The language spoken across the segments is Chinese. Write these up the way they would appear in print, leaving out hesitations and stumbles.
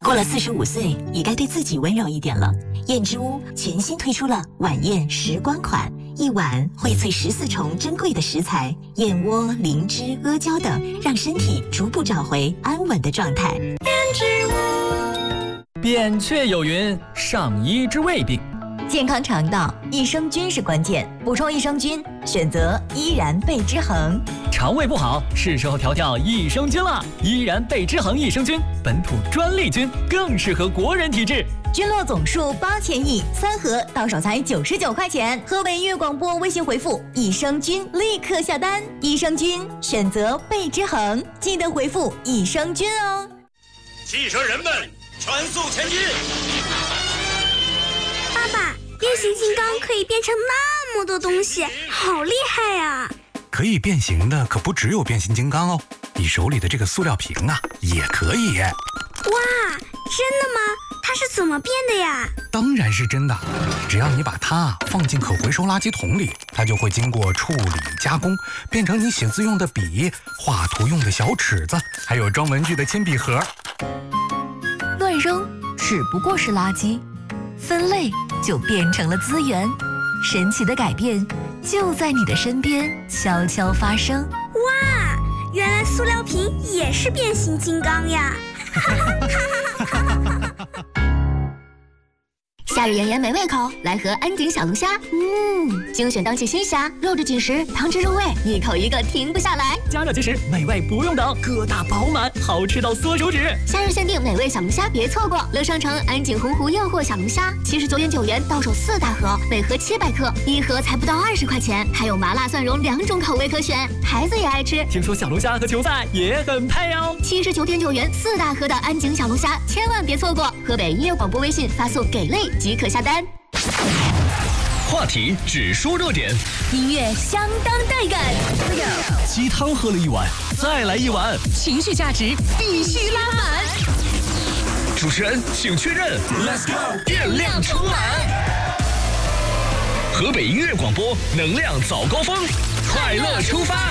过了45岁，也该对自己温柔一点了。燕之屋全新推出了晚宴时光款，一碗荟萃14重珍贵的食材，燕窝、灵芝、阿胶等，让身体逐步找回安稳的状态。燕之屋，扁鹊有云：上医之未病。 健康肠道，益生菌是关键。补充益生菌，选择依然贝之恒。 肠胃不好，是时候调调益生菌了。依然贝之恒益生菌，本土专利菌，更适合国人体质。 菌落总数8000亿，3盒到手才99块钱。河北音乐广播微信回复益生菌，立刻下单。益生菌选择贝之恒，记得回复益生菌哦。 汽车人们，全速前进！ 爸爸，变形金刚可以变成那么多东西，好厉害呀！ 可以变形的可不只有变形金刚哦，你手里的这个塑料瓶啊，也可以。 哇，真的吗？它是怎么变的呀？ 当然是真的，只要你把它放进可回收垃圾桶里，它就会经过处理加工，变成你写字用的笔、画图用的小尺子，还有装文具的铅笔盒。 乱扔只不过是垃圾，分类就变成了资源。神奇的改变就在你的身边悄悄发生。 哇，原来塑料瓶也是变形金刚呀！ 夏日炎炎没胃口，来盒安井小龙虾。精选当季新虾，肉质紧实，汤汁入味，一口一个停不下来。 加热即食，美味不用等，个大饱满，好吃到缩手指。 夏日限定美味小龙虾，别错过！乐商城安井洪湖诱惑小龙虾，79.9元到手4大盒，每盒700克，一盒才不到20块钱，还有麻辣蒜蓉2种口味可选，孩子也爱吃。 听说小龙虾和球赛也很配哦。 79.9元4大盒的安井小龙虾，千万别错过！河北音乐广播微信发送给类即可下单。 话题只说热点， 音乐相当带感。 鸡汤喝了一碗，再来一碗， 情绪价值必须拉满。 主持人请确认 ，Let's go， 电量充满。河北音乐广播，能量早高峰，快乐出发。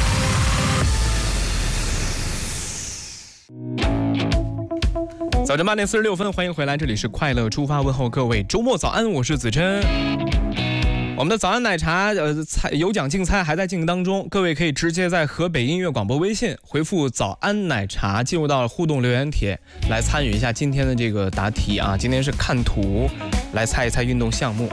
早晨8点46分，欢迎回来，这里是快乐出发，问候各位周末早安，我是子琛。我们的早安奶茶有奖竞猜还在进行当中，各位可以直接在河北音乐广播微信回复早安奶茶，进入到互动留言帖来参与一下今天的这个答题啊。今天是看图来猜一猜运动项目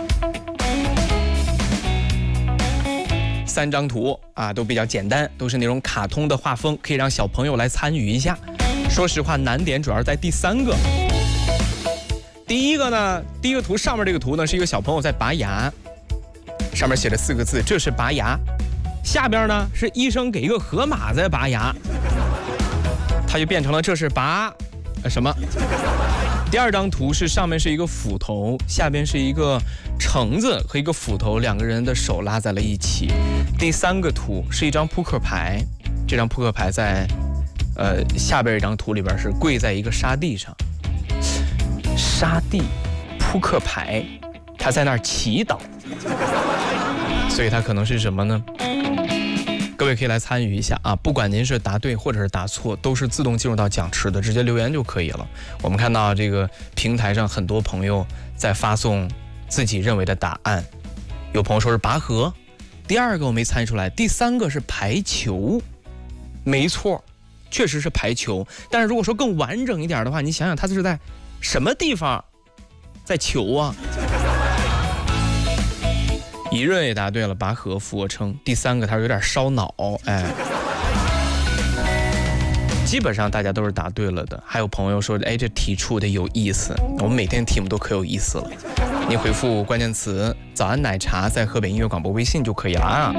，3张图啊都比较简单，都是那种卡通的画风，可以让小朋友来参与一下。说实话，难点主要是在第3个。第一个图上面这个图呢是一个小朋友在拔牙，上面写着4个字，这是拔牙。下边呢是医生给一个河马在拔牙，它就变成了这是拔什么。第2张图是上面是一个斧头，下边是一个橙子和一个斧头，2个人的手拉在了一起。第3个图是一张扑克牌，这张扑克牌在下边一张图里边是跪在一个沙地上，沙地扑克牌，他在那儿祈祷，所以他可能是什么呢？各位可以来参与一下啊！不管您是答对或者是答错，都是自动进入到奖池的，直接留言就可以了。我们看到这个平台上很多朋友在发送自己认为的答案，有朋友说是拔河，第2个我没猜出来，第3个是排球，没错。确实是排球，但是如果说更完整一点的话，你想想它是在什么地方在球啊？怡润也答对了，拔河、俯卧撑。第3个它是有点烧脑，基本上大家都是答对了的。还有朋友说，这题出的有意思，我们每天题目都可有意思了。你回复关键词“早安奶茶”在河北音乐广播微信就可以了啊。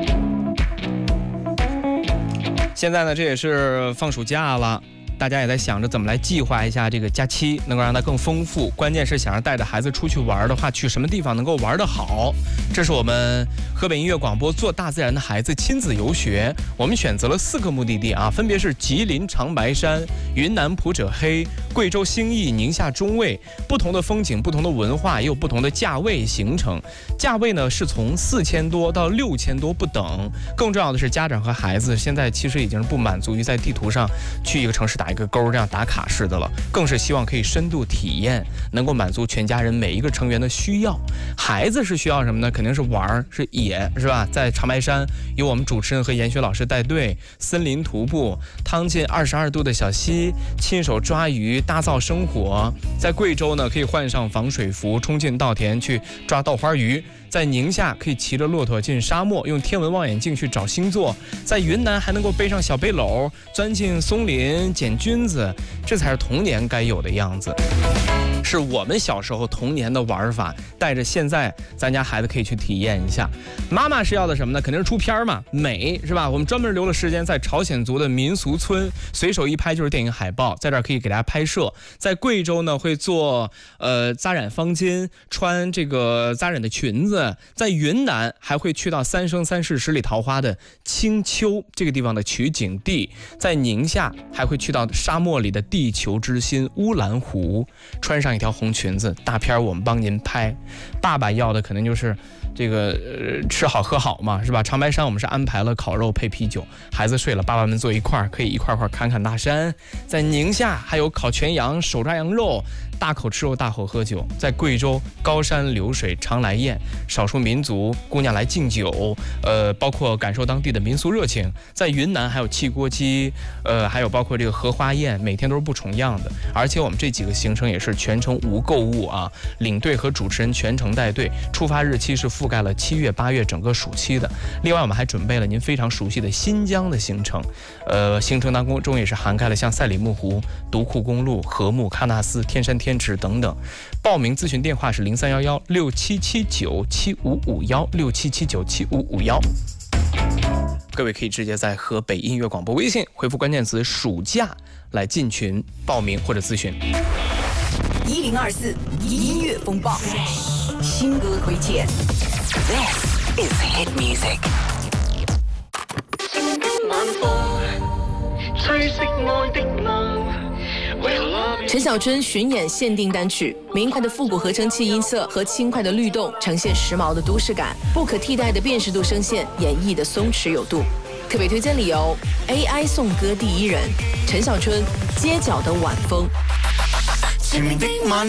现在呢，这也是放暑假了，大家也在想着怎么来计划一下这个假期，能够让它更丰富。关键是想让带着孩子出去玩的话，去什么地方能够玩得好？这是我们河北音乐广播做大自然的孩子亲子游学，我们选择了4个目的地啊，分别是吉林长白山、云南普者黑、 贵州兴义、宁夏中卫，不同的风景、不同的文化，也有不同的价位形成。价位呢是从4000多到6000多不等。更重要的是，家长和孩子现在其实已经是不满足于在地图上去一个城市打一个勾这样打卡式的了，更是希望可以深度体验，能够满足全家人每一个成员的需要。孩子是需要什么呢？肯定是玩，是野，是吧？在长白山有我们主持人和研学老师带队，森林徒步，趟进22度的小溪，亲手抓鱼，打造生活。在贵州呢，可以换上防水服，冲进稻田去抓稻花鱼。在宁夏可以骑着骆驼进沙漠，用天文望远镜去找星座。在云南还能够背上小背篓，钻进松林捡菌子，这才是童年该有的样子。是我们小时候童年的玩法，带着现在咱家孩子可以去体验一下。妈妈是要的什么呢？肯定是出片嘛，美是吧？我们专门留了时间在朝鲜族的民俗村，随手一拍就是电影海报，在这儿可以给大家拍摄。在贵州呢，会做扎染方巾，穿这个扎染的裙子。在云南还会去到三生三世十里桃花的青丘这个地方的取景地。在宁夏还会去到沙漠里的地球之心乌兰湖，穿上一条红裙子，大片我们帮您拍。爸爸要的可能就是这个吃好喝好嘛，是吧？长白山我们是安排了烤肉配啤酒，孩子睡了，爸爸们坐一块儿，可以一块侃侃大山。在宁夏还有烤全羊、手抓羊肉，大口吃肉大口喝酒。在贵州高山流水常来雁，少数民族姑娘来敬酒，包括感受当地的民俗热情。在云南还有汽锅鸡，还有包括这个荷花宴，每天都是不重样的。而且我们这几个行程也是全程无购物啊，领队和主持人全程带队，出发日期是覆盖了7月、8月整个暑期的。另外我们还准备了您非常熟悉的新疆的行程，行程当中也是涵盖了像赛里木湖、独库公路、禾木、喀纳斯、天山天池等等。报名咨询电话是031167797551，67797551。各位可以直接在河北音乐广播微信回复关键词暑假来进群报名或者咨询。 1024音乐风暴，新歌推荐。This is hit music。 陈小春巡演限定单曲，明快的复古合成器音色和轻快的律动，呈现时髦的都市感，不可替代的辨识度声线演绎的松弛有度。特别推荐理由 ：AI 颂歌第一人，陈小春《街角的晚风》。